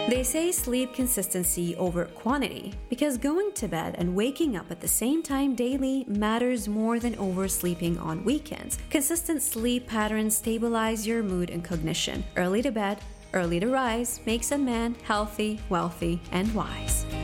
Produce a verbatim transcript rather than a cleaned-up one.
They say sleep consistency over quantity because going to bed and waking up at the same time daily matters more than oversleeping on weekends. Consistent sleep patterns stabilize your mood and cognition. Early to bed, early to rise makes a man healthy, wealthy, and wise.